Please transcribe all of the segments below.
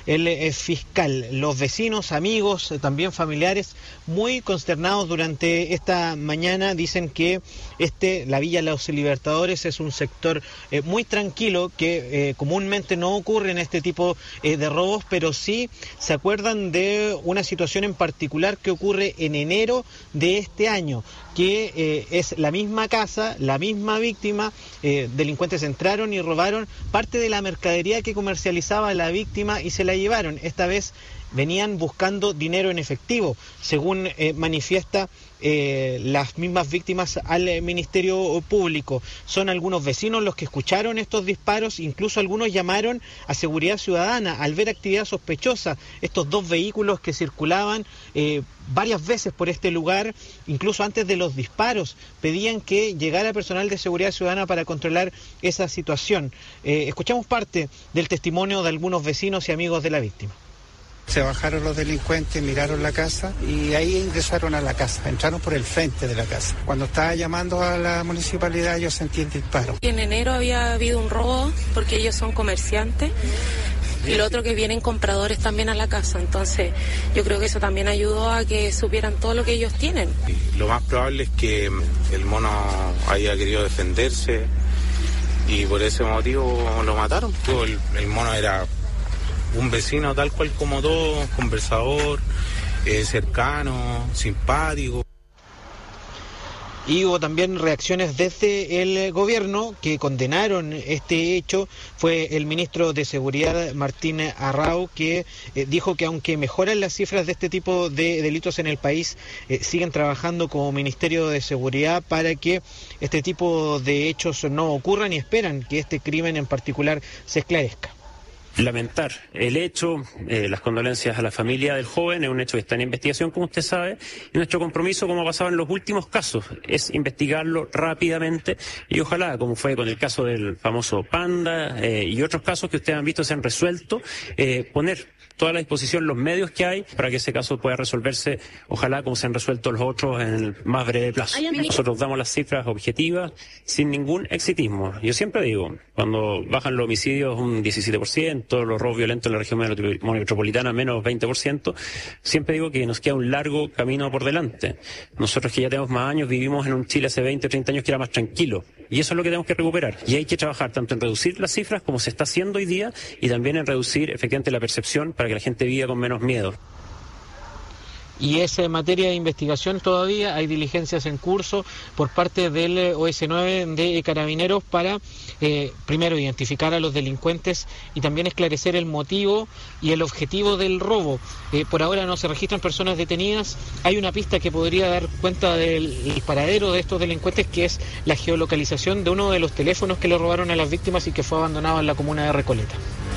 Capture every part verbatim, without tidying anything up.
el eh, fiscal. Los vecinos, amigos, eh, también familiares, muy consternados durante esta mañana. Dicen que este, la Villa Los Libertadores es un sector eh, muy tranquilo, que eh, comúnmente no ocurre en este tipo eh, de robos, pero sí se acuerdan de una situación en particular que ocurre en enero de este año, que eh, es la misma casa, la misma víctima. Eh, delincuentes entraron y robaron parte de la mercadería que comercializaba la víctima y se la llevaron. Esta vez venían buscando dinero en efectivo, según eh, manifiesta eh, las mismas víctimas al eh, Ministerio Público. Son algunos vecinos los que escucharon estos disparos, incluso algunos llamaron a Seguridad Ciudadana al ver actividad sospechosa. Estos dos vehículos que circulaban eh, varias veces por este lugar, incluso antes de los disparos, pedían que llegara personal de Seguridad Ciudadana para controlar esa situación. Eh, escuchamos parte del testimonio de algunos vecinos y amigos de la víctima. Se bajaron los delincuentes, miraron la casa y ahí ingresaron a la casa, entraron por el frente de la casa. Cuando estaba llamando a la municipalidad yo sentí el disparo. En enero había habido un robo porque ellos son comerciantes y lo otro que vienen compradores también a la casa, entonces yo creo que eso también ayudó a que supieran todo lo que ellos tienen. Lo más probable es que el mono haya querido defenderse y por ese motivo lo mataron. El, el mono era un vecino tal cual como todos, conversador, eh, cercano, simpático. Y hubo también reacciones desde el gobierno que condenaron este hecho. Fue el ministro de Seguridad, Martín Arrau, que eh, dijo que aunque mejoran las cifras de este tipo de delitos en el país, eh, siguen trabajando como Ministerio de Seguridad para que este tipo de hechos no ocurran y esperan que este crimen en particular se esclarezca. Lamentar el hecho, eh, las condolencias a la familia del joven, es un hecho que está en investigación, como usted sabe, y nuestro compromiso, como ha pasado en los últimos casos, es investigarlo rápidamente y ojalá, como fue con el caso del famoso Panda eh, y otros casos que ustedes han visto se han resuelto, eh, poner toda la disposición, los medios que hay para que ese caso pueda resolverse, ojalá como se han resuelto los otros en el más breve plazo. Nosotros damos las cifras objetivas sin ningún exitismo. Yo siempre digo, cuando bajan los homicidios un diecisiete por ciento, los robos violentos en la región metropolitana menos veinte por ciento, siempre digo que nos queda un largo camino por delante. Nosotros que ya tenemos más años, vivimos en un Chile hace veinte o treinta años que era más tranquilo. Y eso es lo que tenemos que recuperar. Y hay que trabajar tanto en reducir las cifras, como se está haciendo hoy día, y también en reducir efectivamente la percepción para que la gente viva con menos miedo. Y es en materia de investigación todavía, hay diligencias en curso por parte del O S nueve de Carabineros para, eh, primero, identificar a los delincuentes y también esclarecer el motivo y el objetivo del robo. Eh, por ahora no se registran personas detenidas. Hay una pista que podría dar cuenta del paradero de estos delincuentes, que es la geolocalización de uno de los teléfonos que le robaron a las víctimas y que fue abandonado en la comuna de Recoleta.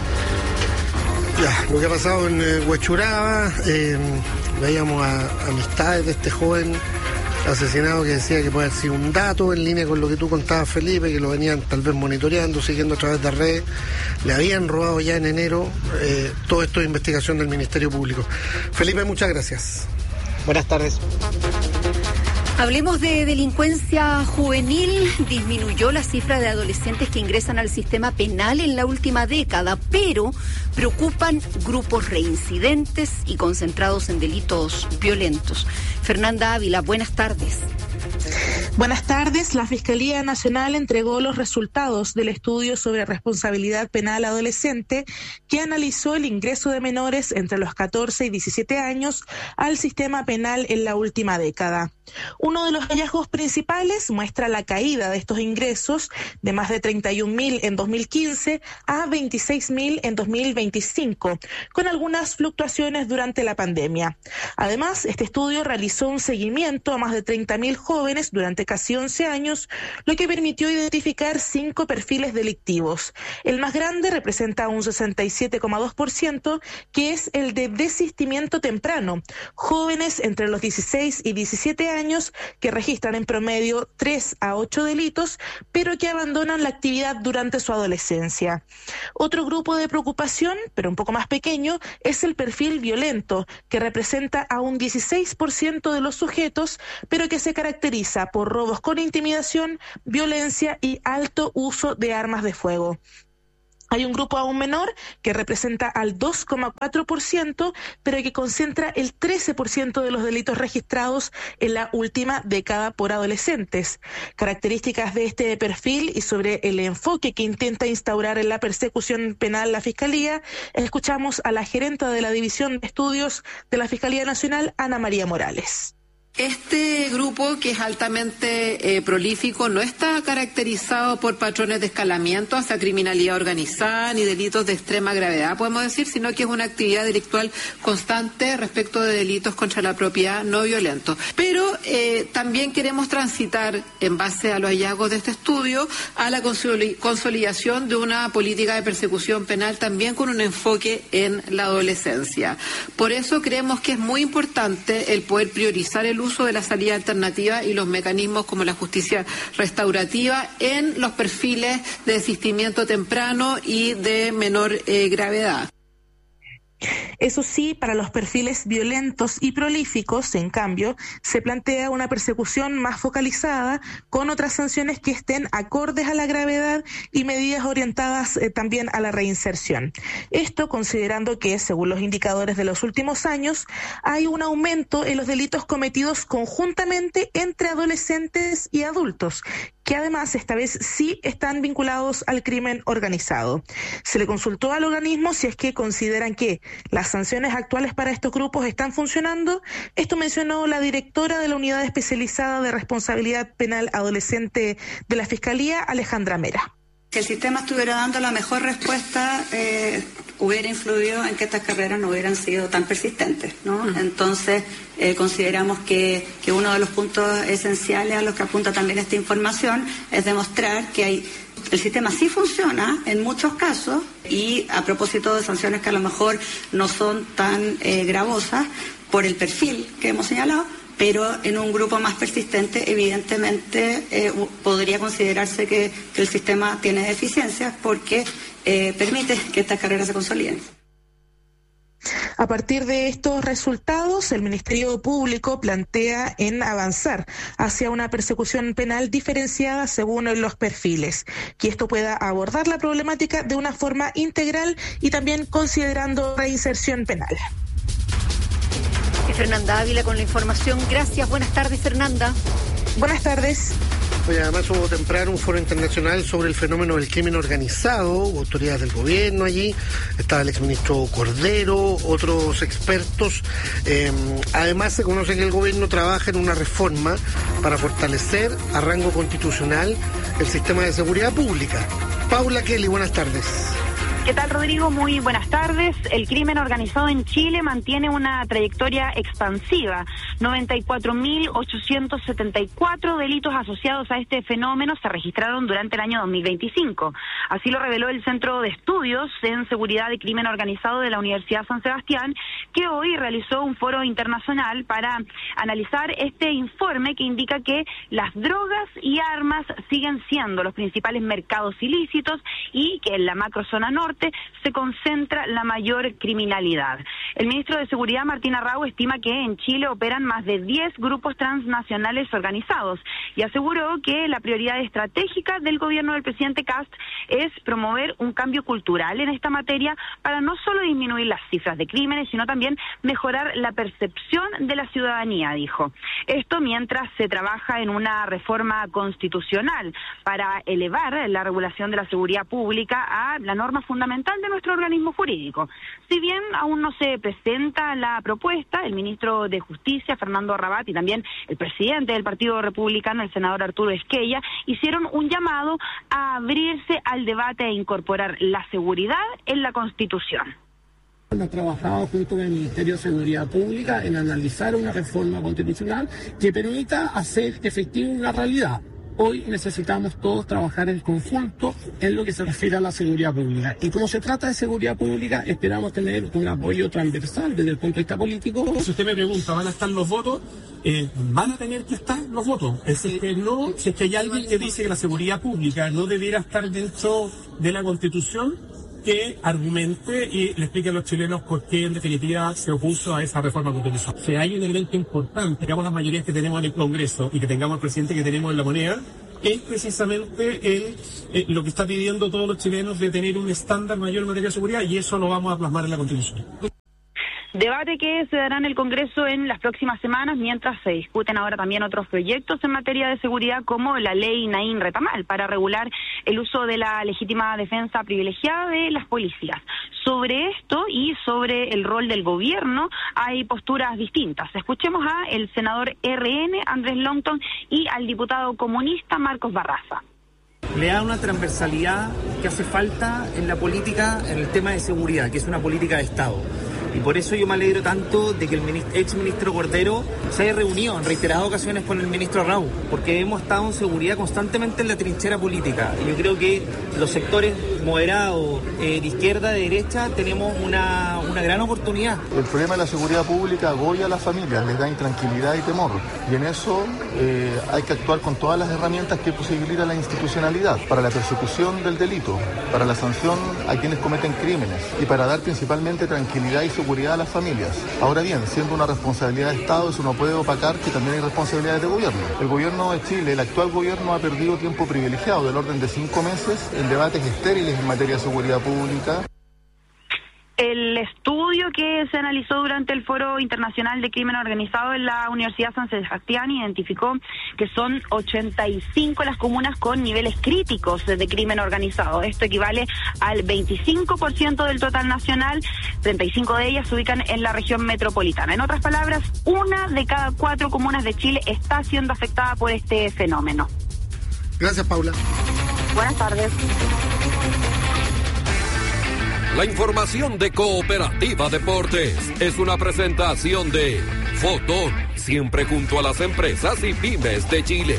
Ya, lo que ha pasado en eh, Huechuraba, eh, veíamos a amistades de este joven asesinado que decía que puede haber sido un dato en línea con lo que tú contabas, Felipe, que lo venían tal vez monitoreando, siguiendo a través de redes. Le habían robado ya en enero. Eh, todo esto es investigación del Ministerio Público. Felipe, muchas gracias. Buenas tardes. Hablemos de delincuencia juvenil. Disminuyó la cifra de adolescentes que ingresan al sistema penal en la última década, pero preocupan grupos reincidentes y concentrados en delitos violentos. Fernanda Ávila, buenas tardes. Buenas tardes. La Fiscalía Nacional entregó los resultados del estudio sobre responsabilidad penal adolescente que analizó el ingreso de menores entre los catorce y diecisiete años al sistema penal en la última década. Uno de los hallazgos principales muestra la caída de estos ingresos de más de treinta y un mil en dos mil quince a veintiséis mil en dos mil veinticinco, con algunas fluctuaciones durante la pandemia. Además, este estudio realizó un seguimiento a más de treinta mil jóvenes durante casi once años, lo que permitió identificar cinco perfiles delictivos. El más grande representa un sesenta y siete coma dos por ciento, que es el de desistimiento temprano, jóvenes entre los dieciséis y diecisiete años que registran en promedio tres a ocho delitos, pero que abandonan la actividad durante su adolescencia. Otro grupo de preocupación, pero un poco más pequeño, es el perfil violento, que representa a un dieciséis por ciento de los sujetos, pero que se caracteriza por robos con intimidación, violencia y alto uso de armas de fuego. Hay un grupo aún menor que representa al dos coma cuatro por ciento, pero que concentra el trece por ciento de los delitos registrados en la última década por adolescentes. Características de este perfil y sobre el enfoque que intenta instaurar en la persecución penal la Fiscalía, escuchamos a la gerenta de la División de Estudios de la Fiscalía Nacional, Ana María Morales. Este grupo, que es altamente eh, prolífico, no está caracterizado por patrones de escalamiento hacia criminalidad organizada ni delitos de extrema gravedad, podemos decir, sino que es una actividad delictual constante respecto de delitos contra la propiedad no violentos. Pero eh, también queremos transitar, en base a los hallazgos de este estudio, a la consolidación de una política de persecución penal también con un enfoque en la adolescencia. Por eso creemos que es muy importante el poder priorizar el uso de la salida alternativa y los mecanismos como la justicia restaurativa en los perfiles de desistimiento temprano y de menor eh, gravedad. Eso sí, para los perfiles violentos y prolíficos, en cambio, se plantea una persecución más focalizada con otras sanciones que estén acordes a la gravedad y medidas orientadas eh, también a la reinserción. Esto considerando que, según los indicadores de los últimos años, hay un aumento en los delitos cometidos conjuntamente entre adolescentes y adultos, que además esta vez sí están vinculados al crimen organizado. Se le consultó al organismo si es que consideran que las sanciones actuales para estos grupos están funcionando. Esto mencionó la directora de la Unidad Especializada de Responsabilidad Penal Adolescente de la Fiscalía, Alejandra Mera. Si el sistema estuviera dando la mejor respuesta, eh, hubiera influido en que estas carreras no hubieran sido tan persistentes, ¿no? Uh-huh. Entonces, eh, consideramos que, que uno de los puntos esenciales a los que apunta también esta información es demostrar que hay, el sistema sí funciona en muchos casos, y a propósito de sanciones que a lo mejor no son tan eh, gravosas por el perfil que hemos señalado, pero en un grupo más persistente, evidentemente, eh, podría considerarse que, que el sistema tiene deficiencias porque eh, permite que estas carreras se consoliden. A partir de estos resultados, el Ministerio Público plantea en avanzar hacia una persecución penal diferenciada según los perfiles, que esto pueda abordar la problemática de una forma integral y también considerando reinserción penal. Fernanda Ávila con la información. Gracias. Buenas tardes, Fernanda. Buenas tardes. Oye, además hubo temprano un foro internacional sobre el fenómeno del crimen organizado, hubo autoridades del gobierno allí, estaba el exministro Cordero, otros expertos. Eh, además se conoce que el gobierno trabaja en una reforma para fortalecer a rango constitucional el sistema de seguridad pública. Paula Kelly, buenas tardes. ¿Qué tal, Rodrigo? Muy buenas tardes. El crimen organizado en Chile mantiene una trayectoria expansiva. noventa y cuatro mil ochocientos setenta y cuatro delitos asociados a este fenómeno se registraron durante el año dos mil veinticinco. Así lo reveló el Centro de Estudios en Seguridad y Crimen Organizado de la Universidad San Sebastián, que hoy realizó un foro internacional para analizar este informe que indica que las drogas y armas siguen siendo los principales mercados ilícitos y que en la macrozona norte se concentra la mayor criminalidad. El ministro de Seguridad, Martín Arrau, estima que en Chile operan más de diez grupos transnacionales organizados y aseguró que la prioridad estratégica del gobierno del presidente Kast es promover un cambio cultural en esta materia para no solo disminuir las cifras de crímenes, sino también mejorar la percepción de la ciudadanía, dijo. Esto mientras se trabaja en una reforma constitucional para elevar la regulación de la seguridad pública a la norma fundamental de nuestro organismo jurídico. Si bien aún no se presenta la propuesta, el ministro de Justicia, Fernando Rabat, y también el presidente del Partido Republicano, el senador Arturo Esquella, hicieron un llamado a abrirse al debate e incorporar la seguridad en la Constitución. Hemos trabajado junto con el Ministerio de Seguridad Pública en analizar una reforma constitucional que permita hacer efectiva una realidad. Hoy necesitamos todos trabajar en conjunto en lo que se refiere a la seguridad pública. Y como se trata de seguridad pública, esperamos tener un apoyo transversal desde el punto de vista político. Si usted me pregunta, ¿van a estar los votos? Eh, van a tener que estar los votos. Es decir, que no, si es que hay alguien que dice que la seguridad pública no debiera estar dentro de la Constitución, que argumente y le explique a los chilenos por qué en definitiva se opuso a esa reforma constitucional. Si hay un elemento importante, digamos las mayorías que tenemos en el Congreso y que tengamos el presidente que tenemos en la moneda, es precisamente el, eh, lo que está pidiendo todos los chilenos de tener un estándar mayor en materia de seguridad, y eso lo vamos a plasmar en la Constitución. Debate que se dará en el Congreso en las próximas semanas, mientras se discuten ahora también otros proyectos en materia de seguridad, como la ley Naín Retamal, para regular el uso de la legítima defensa privilegiada de las policías. Sobre esto y sobre el rol del gobierno hay posturas distintas. Escuchemos a el senador R N, Andrés Longton, y al diputado comunista Marcos Barraza. Le da una transversalidad que hace falta en la política, en el tema de seguridad, que es una política de Estado. Y por eso yo me alegro tanto de que el ministro, ex ministro Cordero se haya reunido en reiteradas ocasiones con el ministro Raúl, porque hemos estado en seguridad constantemente en la trinchera política. Y yo creo que los sectores moderados, eh, de izquierda, de derecha, tenemos una, una gran oportunidad. El problema de la seguridad pública agobia a las familias, les da intranquilidad y temor. Y en eso eh, hay que actuar con todas las herramientas que posibilitan la institucionalidad, para la persecución del delito, para la sanción a quienes cometen crímenes y para dar principalmente tranquilidad y seguridad a las familias. Ahora bien, siendo una responsabilidad de Estado, eso no puede opacar que también hay responsabilidades de gobierno. El gobierno de Chile, el actual gobierno, ha perdido tiempo privilegiado del orden de cinco meses en debates estériles en materia de seguridad pública. El estudio que se analizó durante el Foro Internacional de Crimen Organizado en la Universidad San Sebastián identificó que son ochenta y cinco las comunas con niveles críticos de crimen organizado. Esto equivale al veinticinco por ciento del total nacional, treinta y cinco de ellas se ubican en la región metropolitana. En otras palabras, una de cada cuatro comunas de Chile está siendo afectada por este fenómeno. Gracias, Paula. Buenas tardes. La información de Cooperativa Deportes es una presentación de Fotón, siempre junto a las empresas y pymes de Chile.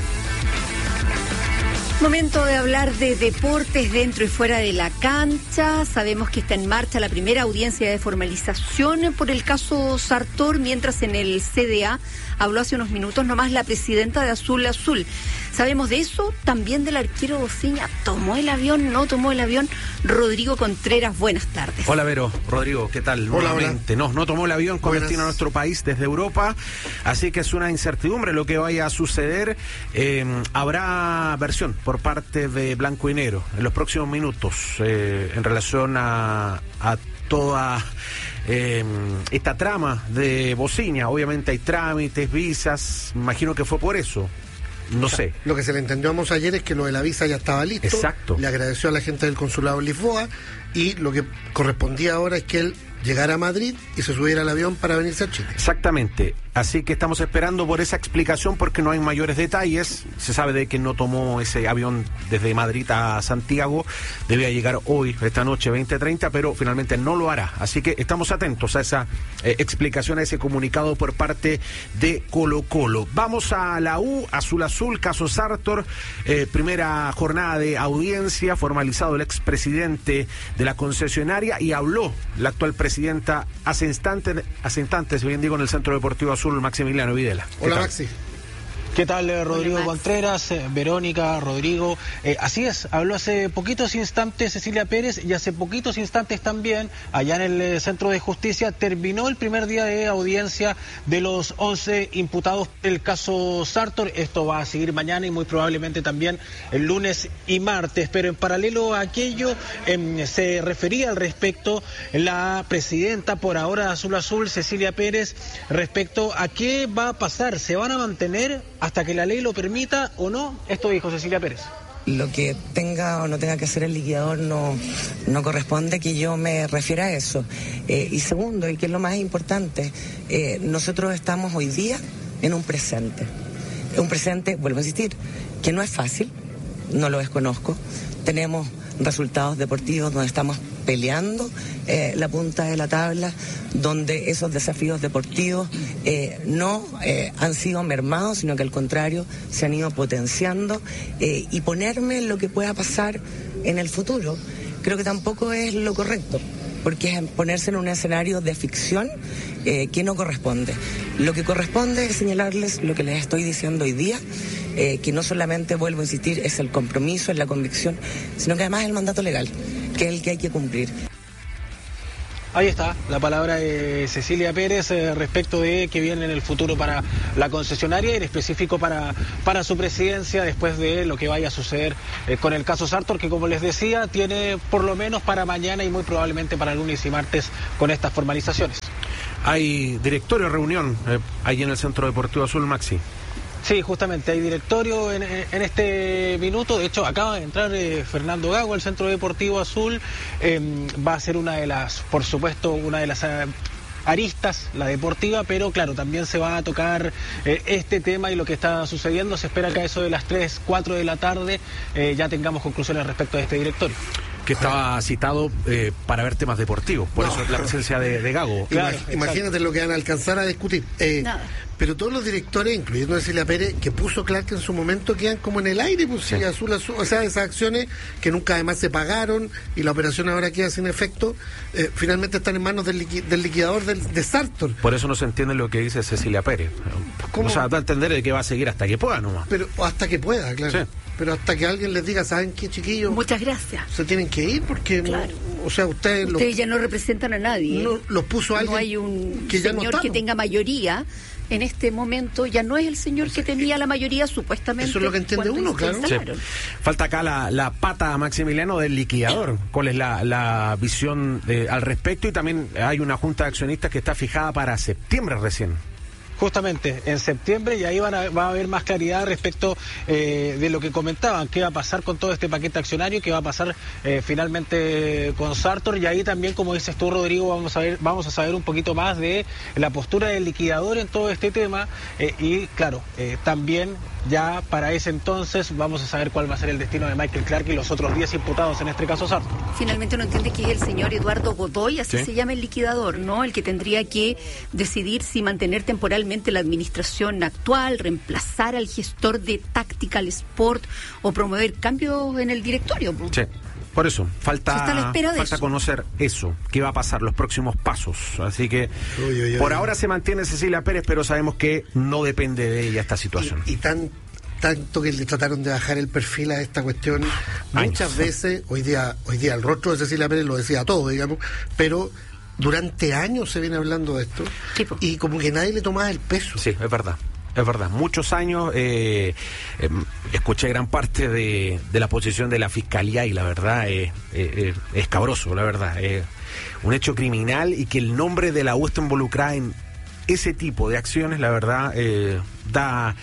Momento de hablar de deportes dentro y fuera de la cancha. Sabemos que está en marcha la primera audiencia de formalización por el caso Sartor, mientras en el C D A habló hace unos minutos nomás la presidenta de Azul Azul. Sabemos de eso, también del arquero Bociña. ¿Tomó el avión? ¿No tomó el avión? Rodrigo Contreras, buenas tardes. Hola, Vero. Rodrigo, ¿qué tal? Hola, nuevamente. hola. No, no tomó el avión con Buenas. destino a nuestro país desde Europa, así que es una incertidumbre lo que vaya a suceder. Eh, habrá versión por parte de Blanco y Negro en los próximos minutos eh, en relación a, a toda eh, esta trama de Bociña. Obviamente hay trámites, visas, imagino que fue por eso. No sé. Lo que se le entendió a Mos ayer es que lo de la visa ya estaba listo. Exacto. Le agradeció a la gente del consulado en Lisboa y lo que correspondía ahora es que él llegara a Madrid y se subiera al avión para venirse a Chile. Exactamente. Así que estamos esperando por esa explicación porque no hay mayores detalles. Se sabe de que no tomó ese avión desde Madrid a Santiago. Debía llegar hoy, esta noche, veinte treinta, pero finalmente no lo hará. Así que estamos atentos a esa eh, explicación, a ese comunicado por parte de Colo Colo. Vamos a la U, Azul Azul, caso Sartor. Eh, primera jornada de audiencia, formalizado el expresidente de la concesionaria y habló la actual presidenta hace instantes, hace instantes, bien digo, en el Centro Deportivo Azul, Maximiliano Videla. Hola, Maxi. ¿Qué tal, eh, Rodrigo Hola, Contreras, eh, Verónica, Rodrigo? Eh, así es, habló hace poquitos instantes Cecilia Pérez y hace poquitos instantes también, allá en el eh, Centro de Justicia, terminó el primer día de audiencia de los once imputados del caso Sartor. Esto va a seguir mañana y muy probablemente también el lunes y martes, pero en paralelo a aquello eh, se refería al respecto la presidenta por ahora de Azul Azul, Cecilia Pérez, respecto a qué va a pasar, ¿se van a mantener hasta que la ley lo permita o no? Esto dijo Cecilia Pérez. Lo que tenga o no tenga que hacer el liquidador no, no corresponde que yo me refiera a eso. Eh, y segundo, y que es lo más importante, eh, nosotros estamos hoy día en un presente. Un presente, vuelvo a insistir, que no es fácil, no lo desconozco. Tenemos resultados deportivos donde estamos peleando eh, la punta de la tabla, donde esos desafíos deportivos eh, no eh, han sido mermados, sino que al contrario se han ido potenciando, eh, y ponerme en lo que pueda pasar en el futuro creo que tampoco es lo correcto, porque es ponerse en un escenario de ficción eh, que no corresponde. Lo que corresponde es señalarles lo que les estoy diciendo hoy día, eh, que no solamente, vuelvo a insistir, es el compromiso, es la convicción, sino que además es el mandato legal, que es el que hay que cumplir. Ahí está, la palabra de Cecilia Pérez eh, respecto de qué viene en el futuro para la concesionaria y en específico para, para su presidencia después de lo que vaya a suceder eh, con el caso Sartor, que como les decía, tiene por lo menos para mañana y muy probablemente para lunes y martes con estas formalizaciones. Hay directorio reunión eh, ahí en el Centro Deportivo Azul, Maxi. Sí, justamente, hay directorio en, en este minuto. De hecho, acaba de entrar eh, Fernando Gago al Centro Deportivo Azul. Eh, va a ser una de las, por supuesto, una de las eh, aristas, la deportiva, pero claro, también se va a tocar eh, este tema y lo que está sucediendo. Se espera que a eso de las tres, cuatro de la tarde eh, ya tengamos conclusiones respecto a este directorio. Que estaba citado eh, para ver temas deportivos, por no. eso la presencia de, de Gago. Claro, imagínate lo que van a alcanzar a discutir. Eh, pero todos los directores, incluyendo Cecilia Pérez, que puso Clark en su momento, quedan como en el aire, pues sí. azul, azul, o sea, esas acciones que nunca además se pagaron y la operación ahora queda sin efecto, eh, finalmente están en manos del, liqui, del liquidador del, de Sartor. Por eso no se entiende lo que dice Cecilia Pérez. ¿Cómo? O sea, da a entender de que va a seguir hasta que pueda nomás. Pero hasta que pueda, claro. Sí. Pero hasta que alguien les diga, ¿saben qué, chiquillos? Muchas gracias. Se tienen que ir porque, claro. no, o sea, ustedes... Ustedes los, ya no representan a nadie. No, los puso alguien no hay un que ya señor no que tenga mayoría. En este momento ya no es el señor que tenía la mayoría supuestamente. Eso es lo que entiende uno, claro. Sí. Falta acá la, la pata, Maximiliano, del liquidador. ¿Cuál es la, la visión eh, al respecto? Y también hay una junta de accionistas que está fijada para septiembre recién. Justamente, en septiembre, y ahí van a, va a haber más claridad respecto eh, de lo que comentaban, qué va a pasar con todo este paquete accionario, qué va a pasar eh, finalmente con Sartor, y ahí también, como dices tú, Rodrigo, vamos a ver, vamos a saber un poquito más de la postura del liquidador en todo este tema, eh, y claro, eh, también ya para ese entonces vamos a saber cuál va a ser el destino de Michael Clark y los otros diez imputados en este caso Sartor. Finalmente uno entiende que es el señor Eduardo Godoy, así ¿Sí? se llama el liquidador, ¿no? El que tendría que decidir si mantener temporalmente la administración actual, reemplazar al gestor de Tactical Sport o promover cambios en el directorio. Sí. Por eso, falta, falta eso. conocer eso, qué va a pasar, los próximos pasos. Así que uy, uy, por uy. ahora se mantiene Cecilia Pérez, pero sabemos que no depende de ella esta situación. Y, y tan tanto que le trataron de bajar el perfil a esta cuestión, muchas Años. veces, hoy día, hoy día el rostro de Cecilia Pérez lo decía todo, digamos, pero durante años se viene hablando de esto, tipo. y como que nadie le tomaba el peso. Sí, es verdad. Es verdad, muchos años eh, eh, escuché gran parte de, de la posición de la Fiscalía y la verdad es eh, eh, escabroso, la verdad. Es eh, un hecho criminal y que el nombre de la U esté involucrada en ese tipo de acciones, la verdad, eh, da,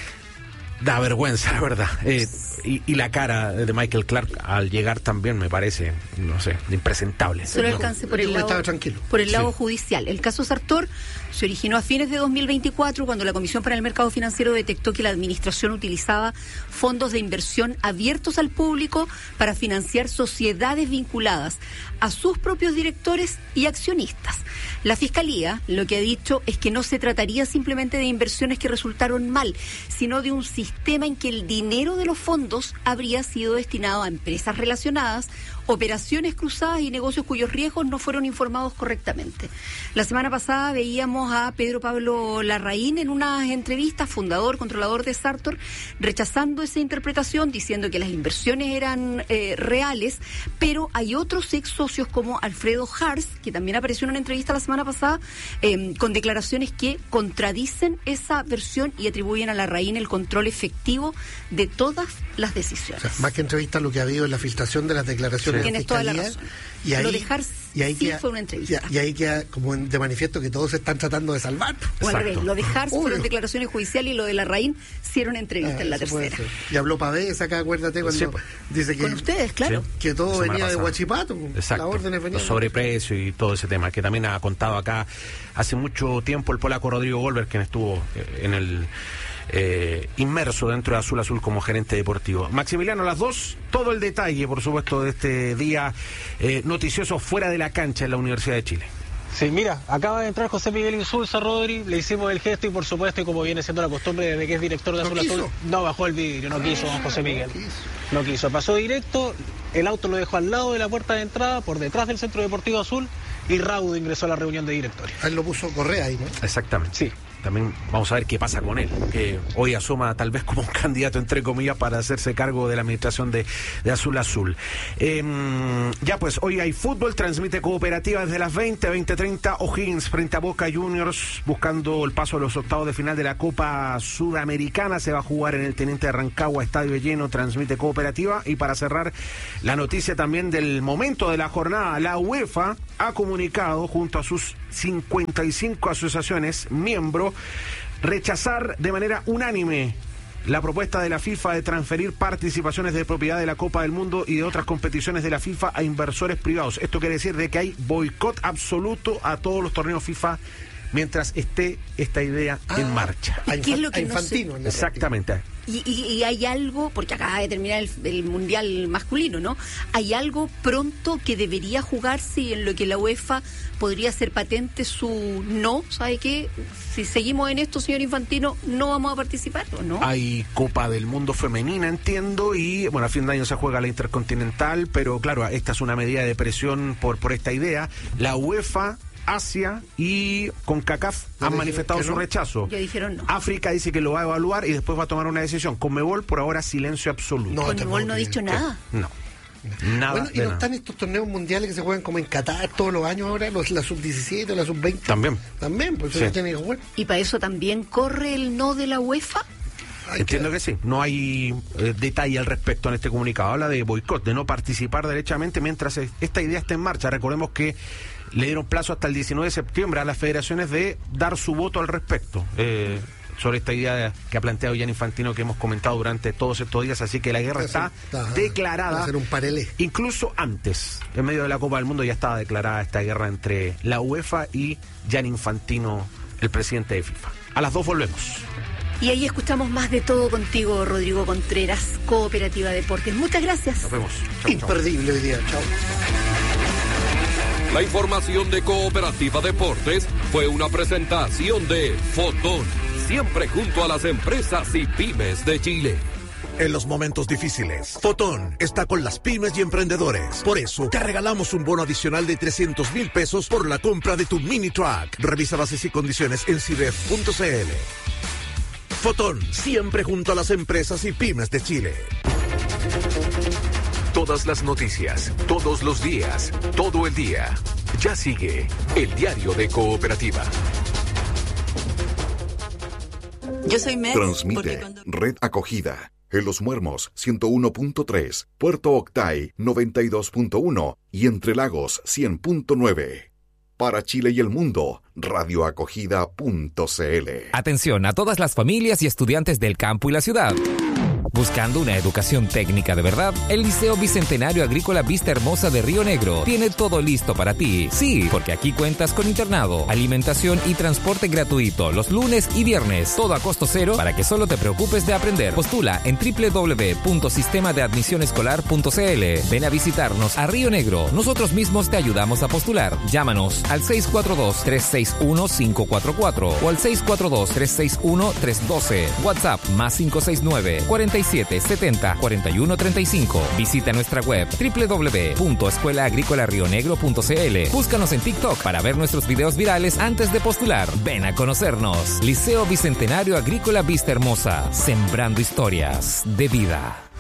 da vergüenza, la verdad. Eh, y, y la cara de Michael Clark al llegar también me parece, no sé, impresentable. Solo alcance por el lado, por el lado sí. judicial. El caso Sartor se originó a fines de dos mil veinticuatro cuando la Comisión para el Mercado Financiero detectó que la administración utilizaba fondos de inversión abiertos al público para financiar sociedades vinculadas a sus propios directores y accionistas. La Fiscalía lo que ha dicho es que no se trataría simplemente de inversiones que resultaron mal, sino de un sistema en que el dinero de los fondos habría sido destinado a empresas relacionadas, operaciones cruzadas y negocios cuyos riesgos no fueron informados correctamente. La semana pasada veíamos a Pedro Pablo Larraín en unas entrevistas, fundador, controlador de Sartor, rechazando esa interpretación, diciendo que las inversiones eran eh, reales, pero hay otros ex socios como Alfredo Hars, que también apareció en una entrevista la semana pasada, eh, con declaraciones que contradicen esa versión y atribuyen a Larraín el control efectivo de todas las decisiones. O sea, más que entrevistas, lo que ha habido es la filtración de las declaraciones. Tienes toda la razón. Y ahí, lo de Hars y ahí sí queda, fue una entrevista. Y, y ahí queda como de manifiesto que todos se están tratando de salvar. O al revés, lo de Hars fueron declaraciones judiciales y lo de Larraín sí era una entrevista ah, en la tercera. Y habló Pavés acá, acuérdate, cuando sí, pues. dice que... Con ustedes, claro. Sí. Que todo venía pasada. de Huachipato. Exacto. Las órdenes venían. Los sobreprecios y todo ese tema, que también ha contado acá hace mucho tiempo el polaco Rodrigo Goldberg, quien estuvo en el... Eh, inmerso dentro de Azul Azul como gerente deportivo. Maximiliano, las dos, todo el detalle, por supuesto, de este día eh, noticioso fuera de la cancha en la Universidad de Chile. Sí, mira, acaba de entrar José Miguel Insulza, Rodri, le hicimos el gesto y por supuesto, y como viene siendo la costumbre desde que es director de Azul Azul, no bajó el vidrio, no quiso don José Miguel. No quiso, pasó directo, el auto lo dejó al lado de la puerta de entrada, por detrás del Centro Deportivo Azul, y raudo ingresó a la reunión de directores. Él lo puso Correa ahí, ¿no? Exactamente. Sí. también vamos a ver qué pasa con él, que hoy asoma tal vez como un candidato, entre comillas, para hacerse cargo de la administración de, de Azul Azul. Eh, ya pues, hoy hay fútbol, transmite Cooperativa desde las veinte, veinte treinta, O'Higgins frente a Boca Juniors, buscando el paso a los octavos de final de la Copa Sudamericana. Se va a jugar en el Teniente de Rancagua, estadio lleno, transmite Cooperativa. Y para cerrar, la noticia también del momento de la jornada, la UEFA ha comunicado junto a sus cincuenta y cinco asociaciones miembro rechazar de manera unánime la propuesta de la FIFA de transferir participaciones de propiedad de la Copa del Mundo y de otras competiciones de la FIFA a inversores privados. Esto quiere decir de que hay boicot absoluto a todos los torneos FIFA mientras esté esta idea ah, en marcha. ¿Y qué es lo que Infantino, no sé? Exactamente. Y, y, y hay algo, porque acaba de terminar el, el Mundial masculino, ¿no? Hay algo pronto que debería jugarse y en lo que la UEFA podría hacer patente su no, ¿sabe qué? Si seguimos en esto, señor Infantino, no vamos a participar, ¿o no? Hay Copa del Mundo femenina, entiendo, y bueno, a fin de año se juega la Intercontinental, pero claro, esta es una medida de presión por, por esta idea. La UEFA, Asia y CONCACAF han manifestado su rechazo. Ya dijeron no. África dice que lo va a evaluar y después va a tomar una decisión. CONMEBOL, por ahora, silencio absoluto. No, CONMEBOL no ha dicho nada. No. Nada. Bueno, y no nada. están estos torneos mundiales que se juegan como en Qatar todos los años ahora, los, la sub diecisiete, la sub veinte. También. También, pues Sí. eso tiene que jugar. ¿Y para eso también corre el no de la UEFA? Entiendo que sí, no hay eh, detalle al respecto en este comunicado. Habla de boicot, de no participar derechamente mientras es, esta idea esté en marcha. Recordemos que le dieron plazo hasta el diecinueve de septiembre a las federaciones de dar su voto al respecto, eh, sobre esta idea que ha planteado Gianni Infantino, que hemos comentado durante todos estos días. Así que la guerra está Ajá, declarada. va a ser un parelé. Incluso antes, en medio de la Copa del Mundo, ya estaba declarada esta guerra entre la UEFA y Gianni Infantino, el presidente de FIFA. A las dos volvemos. Y ahí escuchamos más de todo contigo, Rodrigo Contreras, Cooperativa Deportes. Muchas gracias. Nos vemos. Chau, Imperdible hoy día. Chao. La información de Cooperativa Deportes fue una presentación de Fotón, siempre junto a las empresas y pymes de Chile. En los momentos difíciles, Fotón está con las pymes y emprendedores. Por eso, te regalamos un bono adicional de trescientos mil pesos por la compra de tu mini truck. Revisa bases y condiciones en cibef punto cl. Fotón, siempre junto a las empresas y pymes de Chile. Todas las noticias, todos los días, todo el día. Ya sigue el diario de Cooperativa. Yo soy Mer. Transmite cuando... Red Acogida. En Los Muermos, ciento uno punto tres. Puerto Octay, noventa y dos punto uno. Y Entre Lagos, cien punto nueve. Para Chile y el mundo, radioacogida punto cl. Atención a todas las familias y estudiantes del campo y la ciudad. Buscando una educación técnica de verdad, el Liceo Bicentenario Agrícola Vista Hermosa de Río Negro tiene todo listo para ti. Sí, porque aquí cuentas con internado, alimentación y transporte gratuito los lunes y viernes. Todo a costo cero para que solo te preocupes de aprender. Postula en doble u doble u doble u punto sistema de admisión escolar punto cl. Ven a visitarnos a Río Negro. Nosotros mismos te ayudamos a postular. Llámanos al seis cuatro dos, tres seis uno, cinco cuatro cuatro o al seis cuatro dos, tres seis uno, tres uno dos. WhatsApp más cinco seis nueve, cuarenta y siete, setenta, cuarenta y uno, treinta y cinco. Visita nuestra web doble u doble u doble u punto escuela agrícola río negro punto cl. Búscanos en TikTok para ver nuestros videos virales antes de postular. Ven a conocernos. Liceo Bicentenario Agrícola Vista Hermosa. Sembrando historias de vida.